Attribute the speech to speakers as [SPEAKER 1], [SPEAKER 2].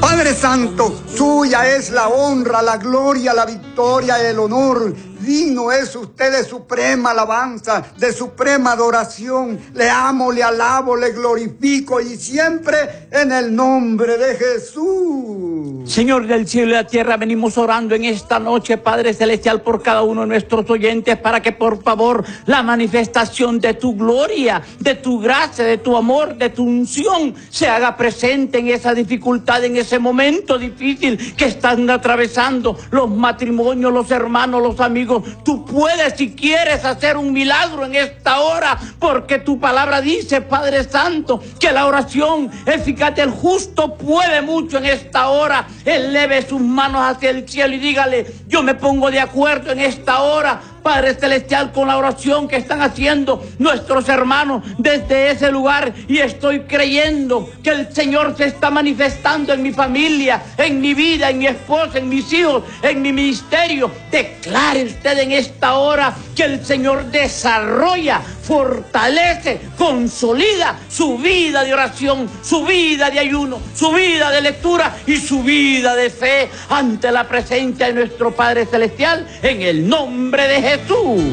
[SPEAKER 1] Padre Santo, suya es la honra, la gloria, la victoria y el honor. Digno es usted de suprema alabanza, de suprema adoración. Le amo, le alabo, le glorifico y siempre en el nombre de Jesús.
[SPEAKER 2] Señor del cielo y la tierra, venimos orando en esta noche, Padre Celestial, por cada uno de nuestros oyentes, para que por favor la manifestación de tu gloria, de tu gracia, de tu amor, de tu unción se haga presente en esa dificultad, en ese momento difícil que están atravesando los matrimonios, los hermanos, los amigos. Tú puedes, si quieres, hacer un milagro en esta hora, porque tu palabra dice, Padre Santo, que la oración eficaz del justo puede mucho en esta hora. Eleve sus manos hacia el cielo y dígale: yo me pongo de acuerdo en esta hora, Padre Celestial, con la oración que están haciendo nuestros hermanos desde ese lugar, y estoy creyendo que el Señor se está manifestando en mi familia, en mi vida, en mi esposa, en mis hijos, en mi ministerio. Declare usted en esta hora que el Señor desarrolla, fortalece, consolida su vida de oración, su vida de ayuno, su vida de lectura y su vida de fe ante la presencia de nuestro Padre Celestial, en el nombre de Jesús.